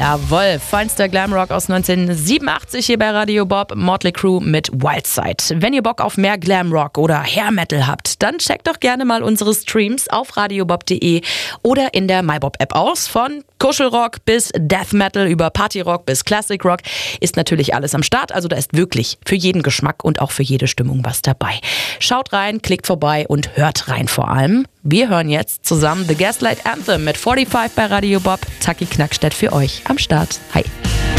Jawohl, feinster Glamrock aus 1987 hier bei Radio Bob, Motley Crue mit Wildside. Wenn ihr Bock auf mehr Glamrock oder Hair Metal habt, dann checkt doch gerne mal unsere Streams auf radiobob.de oder in der MyBob-App aus. Von Kuschelrock bis Death Metal über Partyrock bis Classic Rock ist natürlich alles am Start. Also da ist wirklich für jeden Geschmack und auch für jede Stimmung was dabei. Schaut rein, klickt vorbei und hört rein vor allem. Wir hören jetzt zusammen The Gaslight Anthem mit 45 bei Radio Bob. Taki Knackstedt für euch am Start. Hi.